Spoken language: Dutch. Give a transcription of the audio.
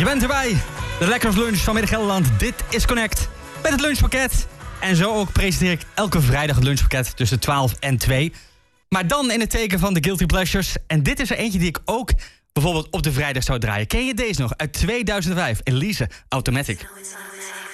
Je bent erbij. De lekkere lunch van Middag Gelderland. Dit is Connect met het lunchpakket. En zo ook presenteer ik elke vrijdag het lunchpakket tussen 12 en 2. Maar dan in het teken van de Guilty Pleasures. En dit is er eentje die ik ook bijvoorbeeld op de vrijdag zou draaien. Ken je deze nog? Uit 2005. Elise, Automatic.